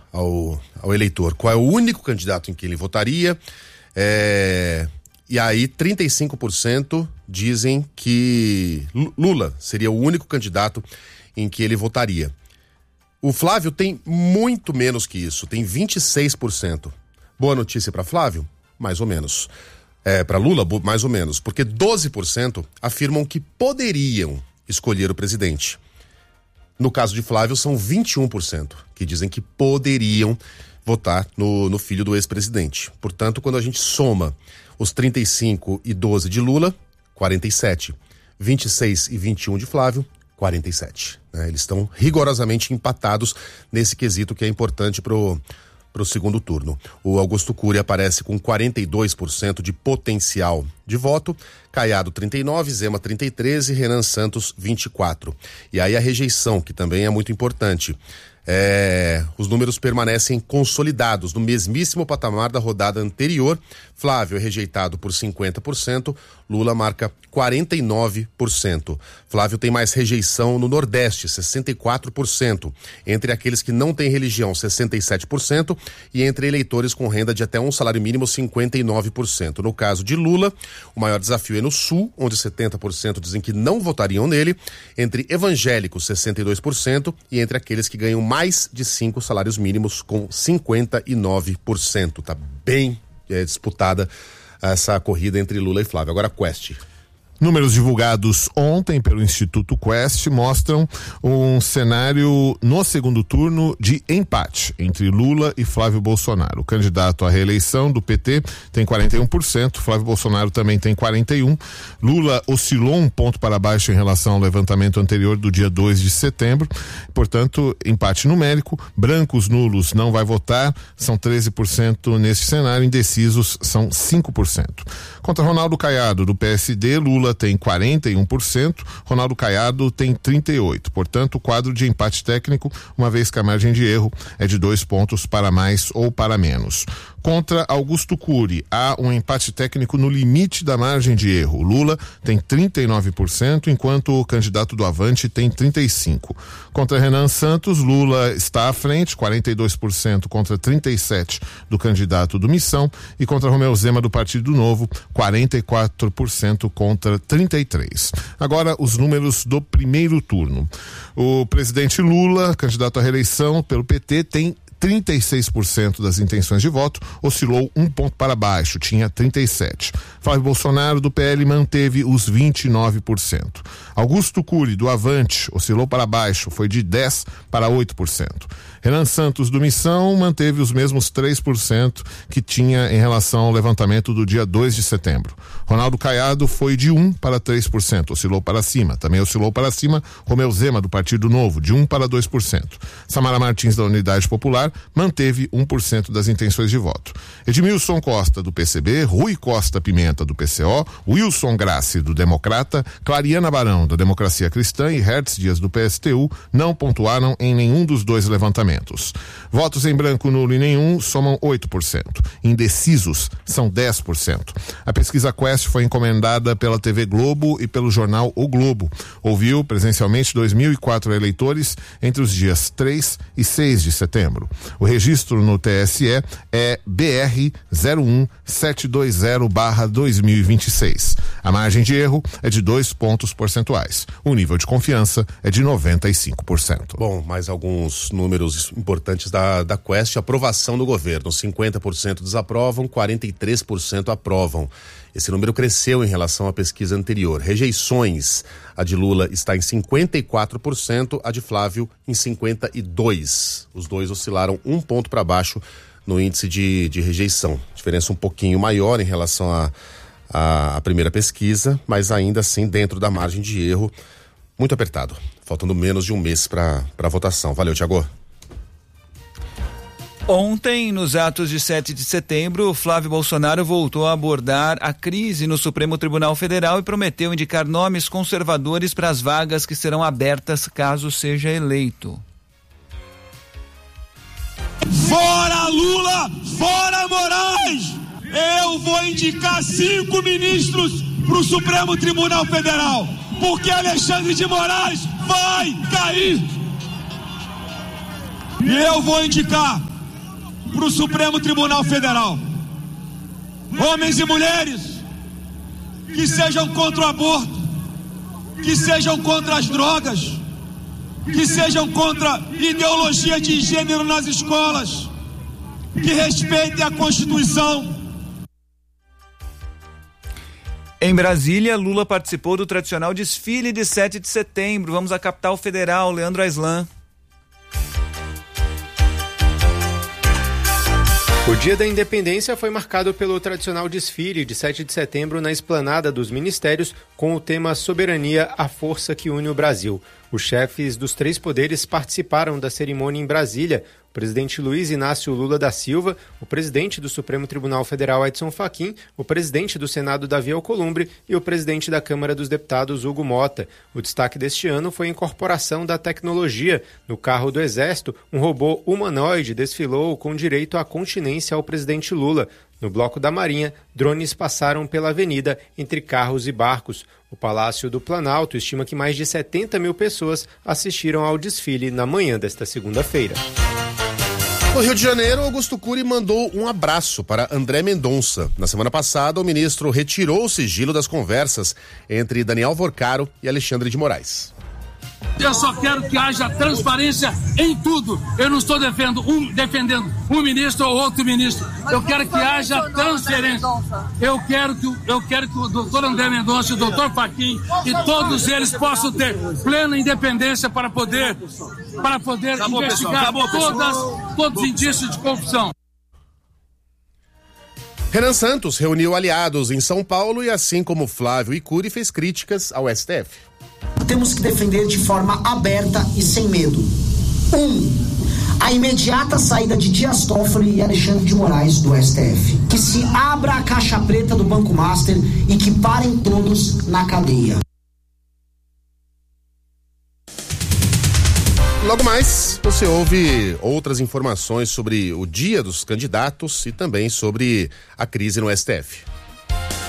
ao eleitor qual é o único candidato em que ele votaria, e aí 35% dizem que Lula seria o único candidato em que ele votaria. O Flávio tem muito menos que isso, tem 26%. Boa notícia para Flávio? Mais ou menos. Para Lula, mais ou menos, porque 12% afirmam que poderiam escolher o presidente. No caso de Flávio, são 21% que dizem que poderiam votar no filho do ex-presidente. Portanto, quando a gente soma os 35 e 12 de Lula, 47. 26 e 21 de Flávio, 47. Eles estão rigorosamente empatados nesse quesito que é importante pro segundo turno. O Augusto Cury aparece com 42% de potencial de voto, Caiado 39%, Zema 33% e Renan Santos 24%. E aí a rejeição, que também é muito importante. Os números permanecem consolidados no mesmíssimo patamar da rodada anterior. Flávio é rejeitado por 50%, Lula marca 49%. Flávio tem mais rejeição no Nordeste, 64%. Entre aqueles que não têm religião, 67%. E entre eleitores com renda de até um salário mínimo, 59%. No caso de Lula, o maior desafio é no Sul, onde 70% dizem que não votariam nele. Entre evangélicos, 62%. E entre aqueles que ganham mais de 5 salários mínimos, com 59%. Tá bem disputada essa corrida entre Lula e Flávio. Agora, Quest. Números divulgados ontem pelo Instituto Quest mostram um cenário no segundo turno de empate entre Lula e Flávio Bolsonaro. O candidato à reeleição do PT tem 41%, Flávio Bolsonaro também tem 41%. Lula oscilou um ponto para baixo em relação ao levantamento anterior do dia 2 de setembro. Portanto, empate numérico. Brancos nulos não vai votar, são 13% nesse cenário. Indecisos são 5%. Contra Ronaldo Caiado, do PSD, Lula tem 41%, Ronaldo Caiado tem 38%. Portanto, o quadro de empate técnico, uma vez que a margem de erro é de 2 pontos para mais ou para menos. Contra Augusto Cury, há um empate técnico no limite da margem de erro. Lula tem 39%, enquanto o candidato do Avante tem 35%. Contra Renan Santos, Lula está à frente, 42% contra 37% do candidato do Missão, e contra Romeu Zema do Partido Novo, 44% contra 33%. Agora, os números do primeiro turno. O presidente Lula, candidato à reeleição pelo PT, tem 36% das intenções de voto, oscilou um ponto para baixo, tinha 37%. Flávio Bolsonaro, do PL, manteve os 29%. Augusto Cury, do Avante, oscilou para baixo, foi de 10% para 8%. Renan Santos, do Missão, manteve os mesmos 3% que tinha em relação ao levantamento do dia 2 de setembro. Ronaldo Caiado foi de 1% para 3%, oscilou para cima. Também oscilou para cima Romeu Zema, do Partido Novo, de 1% para 2%. Samara Martins, da Unidade Popular, manteve 1% das intenções de voto. Edmilson Costa, do PCB, Rui Costa Pimenta, do PCO, Wilson Grassi, do Democrata, Clariana Barão, da Democracia Cristã, e Hertz Dias, do PSTU, não pontuaram em nenhum dos dois levantamentos. Votos em branco, nulo e nenhum somam 8%. Indecisos são 10%. A pesquisa Quest foi encomendada pela TV Globo e pelo jornal O Globo. Ouviu presencialmente 2.004 eleitores entre os dias 3 e 6 de setembro. O registro no TSE é BR 01720/2026. A margem de erro é de 2 pontos percentuais. O nível de confiança é de 95%. Bom, mais alguns números importantes da Quest. Aprovação do governo: 50% desaprovam, 43% aprovam. Esse número cresceu em relação à pesquisa anterior. Rejeições: a de Lula está em 54%, a de Flávio em 52%. Os dois oscilaram um ponto para baixo no índice de rejeição. Diferença um pouquinho maior em relação à primeira pesquisa, mas ainda assim dentro da margem de erro. Muito apertado, faltando menos de um mês para a votação. Valeu, Thiago. Ontem, nos atos de 7 de setembro, Flávio Bolsonaro voltou a abordar a crise no Supremo Tribunal Federal e prometeu indicar nomes conservadores para as vagas que serão abertas caso seja eleito. Fora Lula, fora Moraes! Eu vou indicar 5 ministros para o Supremo Tribunal Federal, porque Alexandre de Moraes vai cair. E eu vou indicar para o Supremo Tribunal Federal. Homens e mulheres que sejam contra o aborto, que sejam contra as drogas, que sejam contra ideologia de gênero nas escolas, que respeitem a Constituição. Em Brasília, Lula participou do tradicional desfile de 7 de setembro. Vamos à capital federal, Leandro Aislan. O Dia da Independência foi marcado pelo tradicional desfile de 7 de setembro na esplanada dos ministérios com o tema Soberania, a força que une o Brasil. Os chefes dos 3 poderes participaram da cerimônia em Brasília. O presidente Luiz Inácio Lula da Silva, o presidente do Supremo Tribunal Federal Edson Fachin, o presidente do Senado Davi Alcolumbre e o presidente da Câmara dos Deputados Hugo Mota. O destaque deste ano foi a incorporação da tecnologia. No carro do Exército, um robô humanoide desfilou com direito à continência ao presidente Lula. No bloco da Marinha, drones passaram pela avenida entre carros e barcos. O Palácio do Planalto estima que mais de 70 mil pessoas assistiram ao desfile na manhã desta segunda-feira. No Rio de Janeiro, Augusto Cury mandou um abraço para André Mendonça. Na semana passada, o ministro retirou o sigilo das conversas entre Daniel Vorcaro e Alexandre de Moraes. Eu só quero que haja transparência em tudo. Eu não estou defendendo um ministro ou outro ministro. Eu quero que haja transferência. Eu quero que o doutor André Mendonça e o doutor Fachin e todos eles possam ter plena independência para poder investigar todos os indícios de corrupção. Renan Santos reuniu aliados em São Paulo e, assim como Flávio e Cury, fez críticas ao STF. Temos que defender de forma aberta e sem medo. 1. A imediata saída de Dias Toffoli e Alexandre de Moraes do STF. Que se abra a caixa preta do Banco Master e que parem todos na cadeia. Logo mais, você ouve outras informações sobre o dia dos candidatos e também sobre a crise no STF.